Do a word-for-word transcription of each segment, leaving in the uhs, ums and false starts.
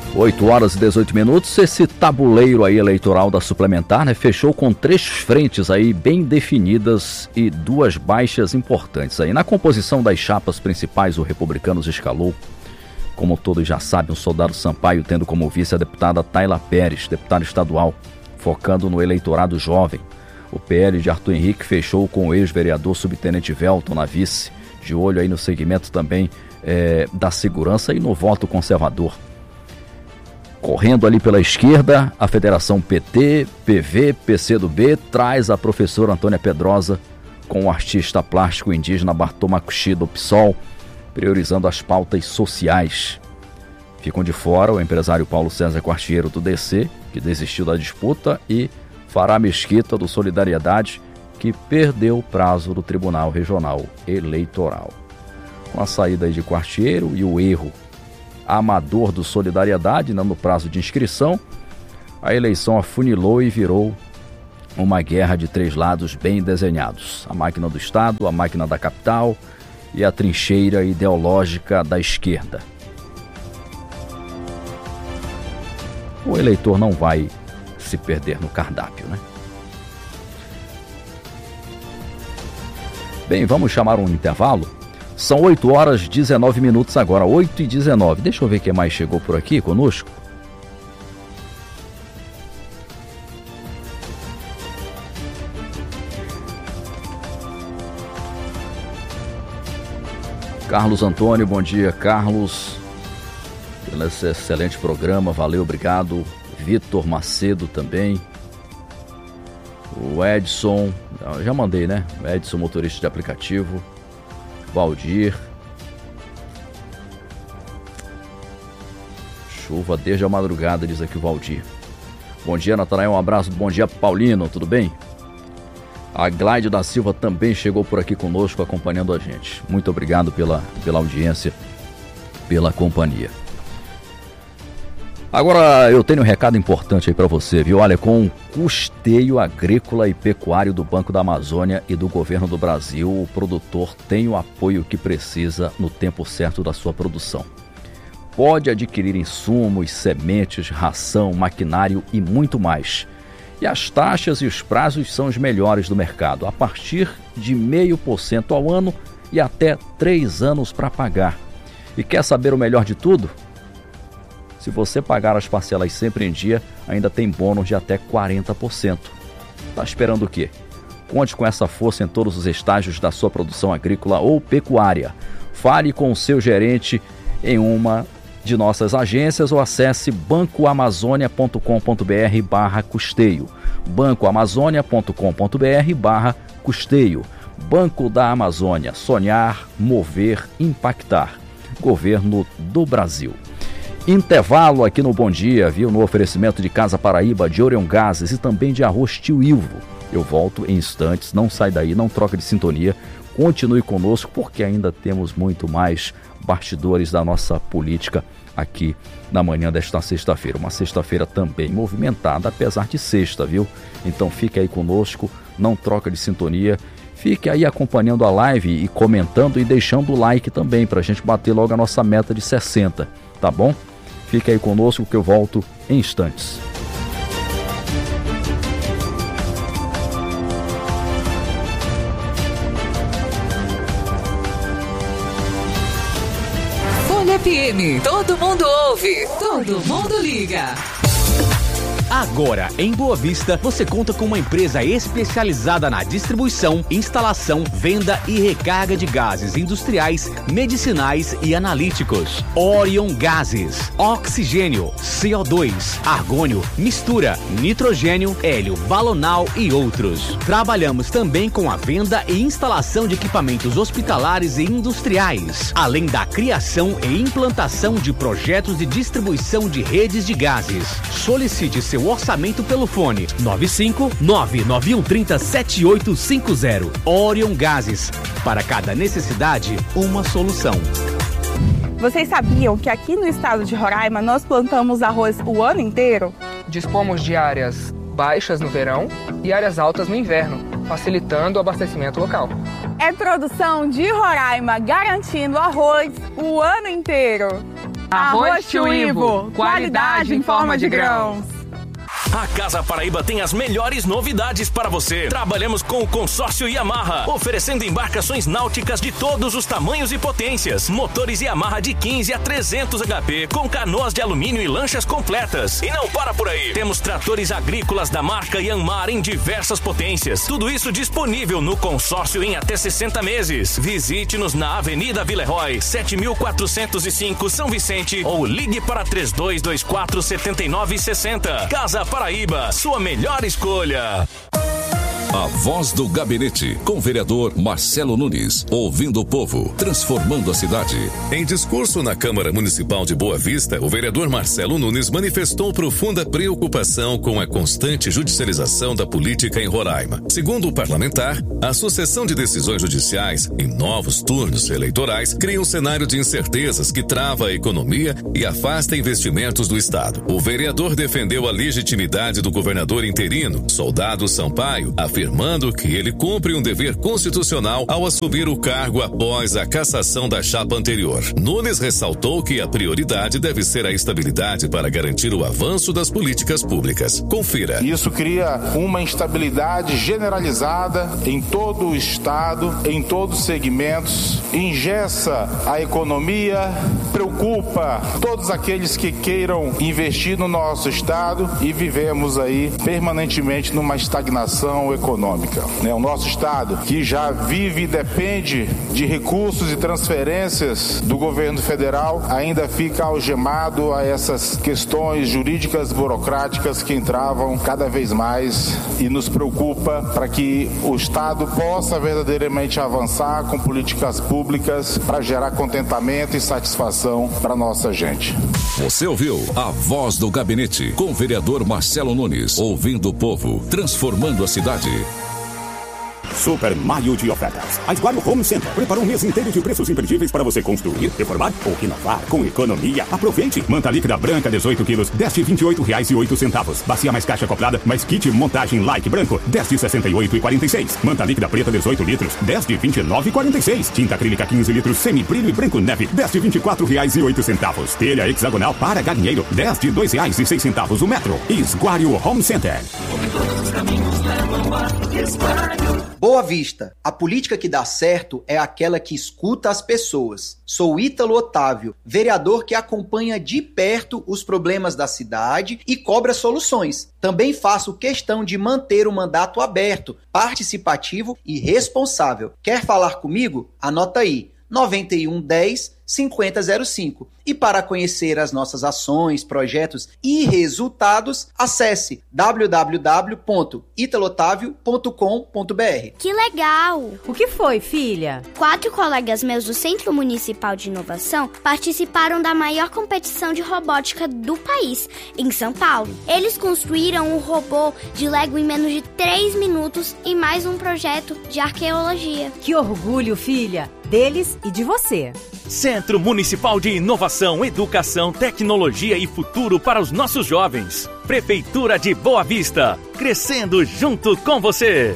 oito horas e dezoito minutos, esse tabuleiro aí eleitoral da suplementar, né, fechou com três frentes aí bem definidas e duas baixas importantes aí. Na composição das chapas principais, o Republicanos escalou, como todos já sabem, o Soldado Sampaio tendo como vice a deputada Tayla Pérez, deputada estadual, focando no eleitorado jovem. O P L de Arthur Henrique fechou com o ex-vereador subtenente Velton na vice, de olho aí no segmento também é, da segurança e no voto conservador. Correndo ali pela esquerda, a Federação P T, P V, P C do B traz a professora Antônia Pedrosa com o artista plástico indígena Bartô Macuxi do P SOL, priorizando as pautas sociais. Ficam de fora o empresário Paulo César Quartiero do D C, que desistiu da disputa, e Fará Mesquita do Solidariedade, que perdeu o prazo do Tribunal Regional Eleitoral. Com a saída aí de Quartiero e o erro amador do Solidariedade, no prazo de inscrição, a eleição afunilou e virou uma guerra de três lados bem desenhados. A máquina do Estado, a máquina da capital e a trincheira ideológica da esquerda. O eleitor não vai se perder no cardápio, né? Bem, vamos chamar um intervalo. São oito horas e dezenove minutos agora, oito e dezenove. Deixa eu ver quem mais chegou por aqui conosco. Carlos Antônio, bom dia, Carlos. Pelo esse excelente programa, valeu, obrigado. Vitor Macedo também. O Edson, já mandei, né? O Edson, motorista de aplicativo. Valdir. Chuva desde a madrugada, diz aqui o Valdir. Bom dia, Natanael, um abraço. Bom dia, Paulino, tudo bem? A Gleide da Silva também chegou por aqui conosco, acompanhando a gente. Muito obrigado pela, pela audiência, pela companhia. Agora eu tenho um recado importante aí para você, viu? Olha, com o custeio agrícola e pecuário do Banco da Amazônia e do Governo do Brasil, o produtor tem o apoio que precisa no tempo certo da sua produção. Pode adquirir insumos, sementes, ração, maquinário e muito mais. E as taxas e os prazos são os melhores do mercado, a partir de zero vírgula cinco por cento ao ano e até três anos para pagar. E quer saber o melhor de tudo? Se você pagar as parcelas sempre em dia, ainda tem bônus de até quarenta por cento. Tá esperando o quê? Conte com essa força em todos os estágios da sua produção agrícola ou pecuária. Fale com o seu gerente em uma de nossas agências ou acesse bancoamazônia.com.br barra custeio. bancoamazônia.com.br barra custeio. Banco da Amazônia. Sonhar, mover, impactar. Governo do Brasil. Intervalo aqui no Bom Dia, viu? No oferecimento de Casa Paraíba, de Orion Gases e também de Arroz Tio Ilvo. Eu volto em instantes, não sai daí, não troca de sintonia. Continue conosco porque ainda temos muito mais bastidores da nossa política aqui na manhã desta sexta-feira. Uma sexta-feira também movimentada, apesar de sexta, viu? Então fique aí conosco, não troca de sintonia. Fique aí acompanhando a live e comentando e deixando o like também, para a gente bater logo a nossa meta de sessenta, tá bom? Fique aí conosco que eu volto em instantes. Folha F M, todo mundo ouve, todo mundo liga. Agora, em Boa Vista, você conta com uma empresa especializada na distribuição, instalação, venda e recarga de gases industriais, medicinais e analíticos. Orion Gases, oxigênio, C O dois, argônio, mistura, nitrogênio, hélio, balonal e outros. Trabalhamos também com a venda e instalação de equipamentos hospitalares e industriais, além da criação e implantação de projetos de distribuição de redes de gases. Solicite seu orçamento pelo fone nove cinco nove nove um três zero sete oito cinco zero. Orion Gases. Para cada necessidade, uma solução. Vocês sabiam que aqui no estado de Roraima nós plantamos arroz o ano inteiro? Dispomos de áreas baixas no verão e áreas altas no inverno, facilitando o abastecimento local. É produção de Roraima garantindo arroz o ano inteiro. Arroz Tio Ivo, qualidade em forma de grãos. A Casa Paraíba tem as melhores novidades para você. Trabalhamos com o consórcio Yamaha, oferecendo embarcações náuticas de todos os tamanhos e potências. Motores Yamaha de quinze a trezentos H P, com canoas de alumínio e lanchas completas. E não para por aí. Temos tratores agrícolas da marca Yanmar em diversas potências. Tudo isso disponível no consórcio em até sessenta meses. Visite-nos na Avenida Villeroy, sete mil quatrocentos e cinco, São Vicente, ou ligue para três dois dois quatro, sete nove seis zero. Casa Paraíba, sua melhor escolha. A Voz do Gabinete, com o vereador Marcelo Nunes, ouvindo o povo, transformando a cidade. Em discurso na Câmara Municipal de Boa Vista, o vereador Marcelo Nunes manifestou profunda preocupação com a constante judicialização da política em Roraima. Segundo o parlamentar, a sucessão de decisões judiciais em novos turnos eleitorais cria um cenário de incertezas que trava a economia e afasta investimentos do Estado. O vereador defendeu a legitimidade do governador interino, Soldado Sampaio, afirmando que ele cumpre um dever constitucional ao assumir o cargo após a cassação da chapa anterior. Nunes ressaltou que a prioridade deve ser a estabilidade para garantir o avanço das políticas públicas. Confira. Isso cria uma instabilidade generalizada em todo o Estado, em todos os segmentos, engessa a economia, preocupa todos aqueles que queiram investir no nosso Estado e vivemos aí permanentemente numa estagnação econômica. O nosso Estado, que já vive e depende de recursos e transferências do governo federal, ainda fica algemado a essas questões jurídicas burocráticas que entravam cada vez mais e nos preocupa para que o Estado possa verdadeiramente avançar com políticas públicas para gerar contentamento e satisfação para a nossa gente. Você ouviu a Voz do Gabinete, com o vereador Marcelo Nunes, ouvindo o povo, transformando a cidade. Super Maio de ofertas. A Esguario Home Center preparou um mês inteiro de preços imperdíveis para você construir, reformar ou renovar com economia. Aproveite! Manta líquida branca dezoito quilos, dez de vinte e oito reais e oito centavos. Bacia mais caixa acoplada, mais kit montagem like branco, dez de sessenta e oito e quarenta e seis. Manta líquida preta dezoito litros, dez de vinte e nove e quarenta e seis. Tinta acrílica quinze litros, semi brilho e branco neve, dez de vinte e quatro reais e oito centavos. Telha hexagonal para galinheiro, dez de dois reais e seis centavos o metro. Esguario Home Center. Todos os caminhos levam a Esguario. Boa Vista. A política que dá certo é aquela que escuta as pessoas. Sou Ítalo Otávio, vereador que acompanha de perto os problemas da cidade e cobra soluções. Também faço questão de manter o mandato aberto, participativo e responsável. Quer falar comigo? Anota aí, nove um um zero, cinco zero zero cinco. E para conhecer as nossas ações, projetos e resultados, acesse w w w ponto italo otávio ponto com ponto b r. Que legal! O que foi, filha? Quatro colegas meus do Centro Municipal de Inovação participaram da maior competição de robótica do país, em São Paulo. Eles construíram um robô de Lego em menos de três minutos e mais um projeto de arqueologia. Que orgulho, filha! Deles e de você. Centro Municipal de Inovação, Educação, Tecnologia e Futuro para os nossos jovens. Prefeitura de Boa Vista, crescendo junto com você.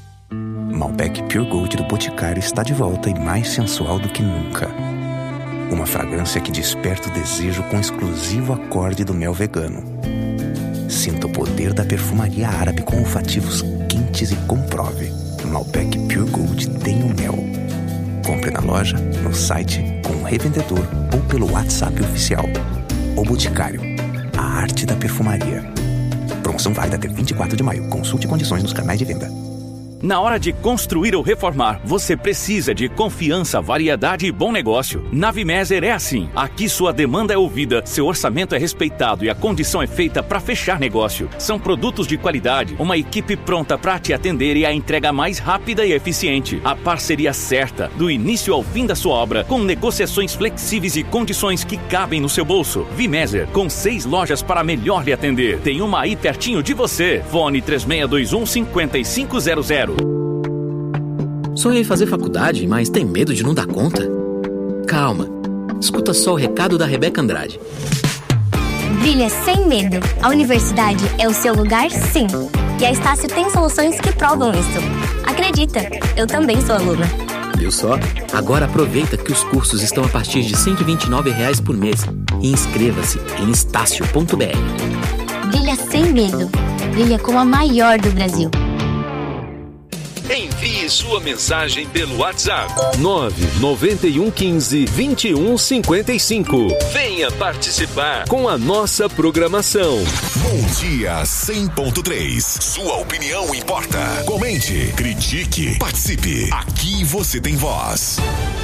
Malbec Pure Gold do Boticário está de volta e mais sensual do que nunca. Uma fragrância que desperta o desejo com o exclusivo acorde do mel vegano. Sinta o poder da perfumaria árabe com olfativos quentes e comprove. Malbec Pure Gold tem o mel. Compre na loja, no site, com um revendedor ou pelo WhatsApp oficial. O Boticário, a arte da perfumaria. Promoção válida até vinte e quatro de maio. Consulte condições nos canais de venda. Na hora de construir ou reformar, você precisa de confiança, variedade e bom negócio. Na Vimeser é assim. Aqui sua demanda é ouvida, seu orçamento é respeitado e a condição é feita para fechar negócio. São produtos de qualidade, uma equipe pronta para te atender e a entrega mais rápida e eficiente. A parceria certa, do início ao fim da sua obra, com negociações flexíveis e condições que cabem no seu bolso. Vimeser, com seis lojas para melhor lhe atender. Tem uma aí pertinho de você. Fone três seis dois um, cinco cinco zero zero. Sonhei fazer faculdade, mas tem medo de não dar conta? Calma, escuta só o recado da Rebeca Andrade. Brilha sem medo. A universidade é o seu lugar, sim. E a Estácio tem soluções que provam isso. Acredita, eu também sou aluna. Viu só? Agora aproveita que os cursos estão a partir de cento e vinte e nove reais por mês. e inscreva-se em estácio ponto b r. Brilha sem medo. Brilha como a maior do Brasil. Envie sua mensagem pelo WhatsApp nove nove um um cinco, dois um cinco cinco. Venha participar com a nossa programação. Bom Dia cem ponto três. Sua opinião importa. Comente, critique, participe. Aqui você tem voz.